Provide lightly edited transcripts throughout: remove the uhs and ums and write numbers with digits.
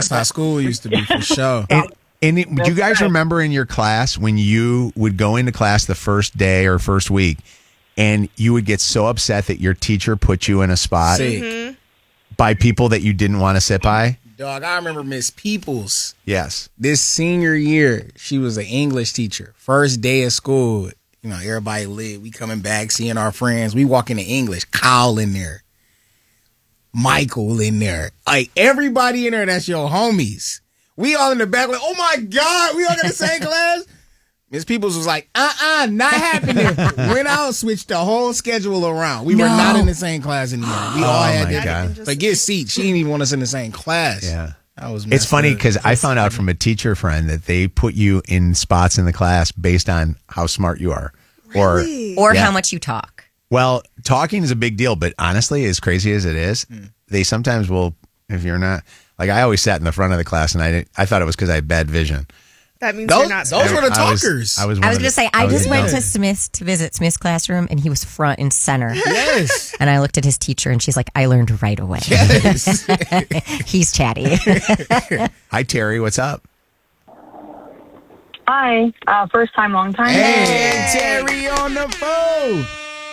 That's how school used to be for sure. And do you guys remember in your class when you would go into class the first day or first week and you would get so upset that your teacher put you in a spot by people that you didn't want to sit by? Dog, I remember Miss Peoples. Yes. This senior year, she was an English teacher. First day of school, you know, everybody lit. We coming back, seeing our friends. We walk into English. Kyle in there. Michael in there. Like, everybody in there, that's your homies. We all in the back like, oh, my God, we all in the same class? Miss Peoples was like, not happening. Went out, switched the whole schedule around. We were not in the same class anymore. We all had to get seats. She didn't even want us in the same class. Yeah. It's funny because I found out from a teacher friend that they put you in spots in the class based on how smart you are. Really? Or how much you talk. Well, talking is a big deal, but honestly, as crazy as it is, they sometimes will, if you're not, like I always sat in the front of the class and I thought it was because I had bad vision. That means you're not smart. Those were the talkers. I was going to say, I just went to Smith's to visit Smith's classroom, and he was front and center. Yes. And I looked at his teacher, and she's like, I learned right away. Yes. He's chatty. Hi, Terry. What's up? Hi. First time, long time. Hey, Terry on the phone.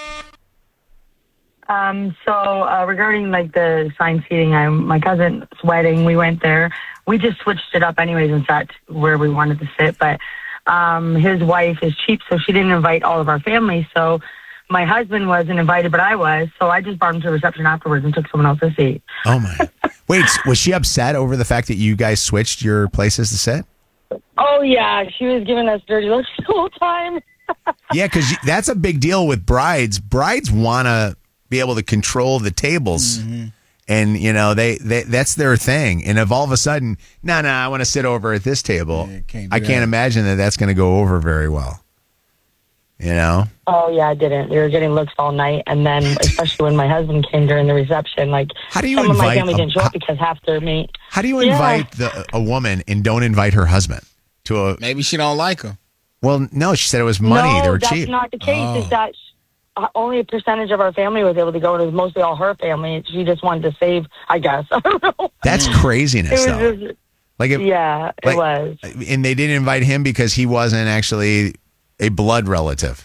So regarding like the assigned seating, my cousin's wedding, we went there. We just switched it up anyways and sat where we wanted to sit. But his wife is cheap, so she didn't invite all of our family. So my husband wasn't invited, but I was. So I just brought him to the reception afterwards and took someone else's seat. Oh, my. Wait, was she upset over the fact that you guys switched your places to sit? Oh, yeah. She was giving us dirty looks the whole time. Yeah, because that's a big deal with brides. Brides want to be able to control the tables. Mm-hmm. And, you know, they that's their thing. And if all of a sudden, I want to sit over at this table, I can't imagine that that's going to go over very well. You know? Oh, yeah, I didn't. We were getting looks all night. And then, especially when my husband came during the reception, like, how do you some of my family didn't show up because half their mate. How do you invite a woman and don't invite her husband to a... Maybe she don't like him. Well, no, she said it was money. No, they were that's cheap. Not the case. Is that only a percentage of our family was able to go, and it was mostly all her family. She just wanted to save, I guess. I don't know. That's craziness, though. Just, it was. And they didn't invite him because he wasn't actually a blood relative.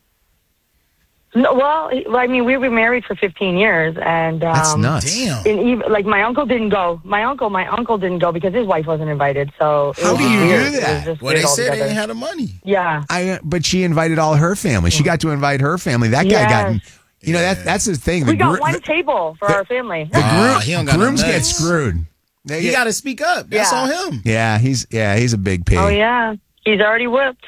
No, well, I mean, we were married for 15 years, and that's nuts. Damn. And even, like, my uncle didn't go. My uncle didn't go because his wife wasn't invited. So how do you do that? Well, they said they didn't have the money. Yeah. But she invited all her family. She got to invite her family. That guy got. You know, that's the thing. We got one table for our family. The grooms get screwed. He got to speak up. That's on him. Yeah, he's a big pig. Oh yeah, he's already whipped.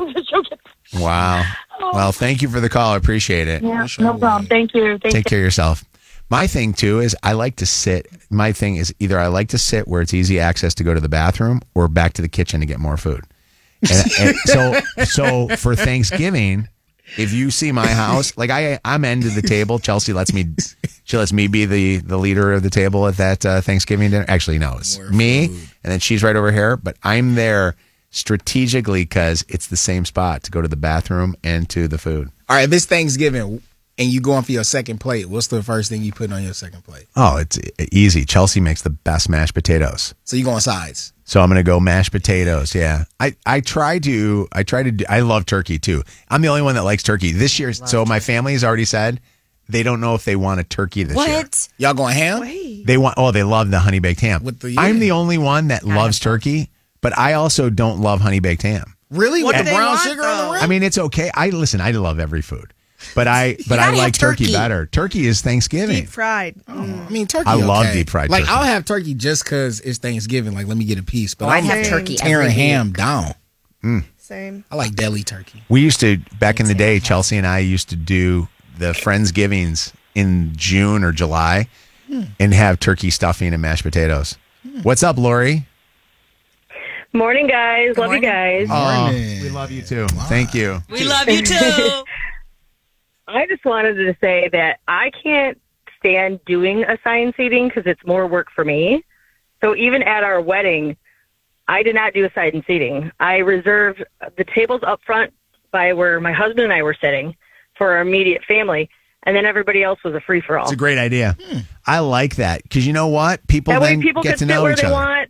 Wow. Well, thank you for the call. I appreciate it. Yeah, no problem. Thank you. Take care of yourself. My thing, too, is I like to sit. My thing is either I like to sit where it's easy access to go to the bathroom or back to the kitchen to get more food. And so for Thanksgiving, if you see my house, like I'm end of the table. Chelsea lets me be the leader of the table at that Thanksgiving dinner. Actually, no, it's me, and then she's right over here. But I'm there strategically because it's the same spot to go to the bathroom and to the food. All right, if it's Thanksgiving and you going for your second plate, what's the first thing you put on your second plate? Oh, it's easy. Chelsea makes the best mashed potatoes. So you going sides? So I'm going to go mashed potatoes. Yeah. I love turkey too. I'm the only one that likes turkey this year. So my family has already said they don't know if they want a turkey this year. What? Y'all going ham? They love the honey baked ham. I'm the only one that loves turkey. But I also don't love honey baked ham. Really? With the brown sugar on the rim? I mean, it's okay. I love every food. But I like turkey better. Turkey is Thanksgiving. Deep fried. I mean, turkey. I love deep fried turkey. Like, I'll have turkey just because it's Thanksgiving. Like, let me get a piece. But I'd have turkey tearing ham down. Same. I like deli turkey. We used to, back in the day, Chelsea and I used to do the Friendsgivings in June or July and have turkey stuffing and mashed potatoes. What's up, Lori? Morning, guys. Good love morning. you guys. Oh, we love you too. Wow. Thank you. We love you too. I just wanted to say that I can't stand doing assigned seating because it's more work for me. So even at our wedding, I did not do assigned seating. I reserved the tables up front by where my husband and I were sitting for our immediate family. And then everybody else was a free-for-all. It's a great idea. I like that because you know what? People that then way people get could to sit know where each they other. want.